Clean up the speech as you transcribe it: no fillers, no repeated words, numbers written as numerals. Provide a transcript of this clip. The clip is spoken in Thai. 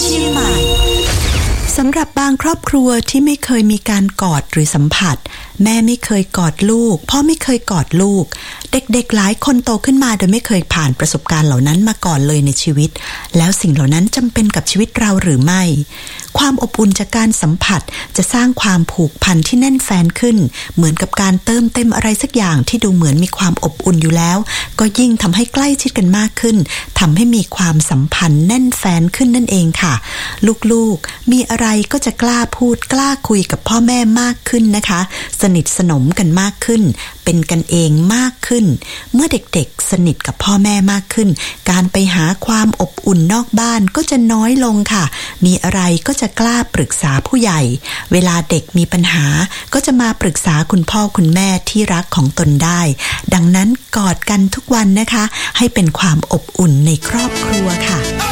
เชียงใหม่สำหรับบางครอบครัวที่ไม่เคยมีการกอดหรือสัมผัสแม่ไม่เคยกอดลูกพ่อไม่เคยกอดลูกเด็กๆหลายคนโตขึ้นมาโดยไม่เคยผ่านประสบการณ์เหล่านั้นมาก่อนเลยในชีวิตแล้วสิ่งเหล่านั้นจำเป็นกับชีวิตเราหรือไม่ความอบอุ่นจากการสัมผัสจะสร้างความผูกพันที่แน่นแฟ้นขึ้นเหมือนกับการเติมเต็มอะไรสักอย่างที่ดูเหมือนมีความอบอุ่นอยู่แล้วก็ยิ่งทำให้ใกล้ชิดกันมากขึ้นทำให้มีความสัมพันธ์แน่นแฟ้นขึ้นนั่นเองค่ะลูกๆมีอะไรก็จะกล้าพูดกล้าคุยกับพ่อแม่มากขึ้นนะคะสนิทสนมกันมากขึ้นเป็นกันเองมากขึ้นเมื่อเด็กๆสนิทกับพ่อแม่มากขึ้นการไปหาความอบอุ่นนอกบ้านก็จะน้อยลงค่ะมีอะไรก็จะกล้าปรึกษาผู้ใหญ่เวลาเด็กมีปัญหาก็จะมาปรึกษาคุณพ่อคุณแม่ที่รักของตนได้ดังนั้นกอดกันทุกวันนะคะให้เป็นความอบอุ่นในครอบครัวค่ะ